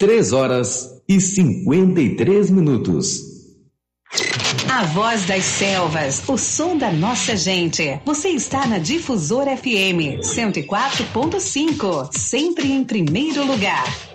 3h53. A voz das selvas, o som da nossa gente. Você está na Difusora FM 104.5, sempre em primeiro lugar.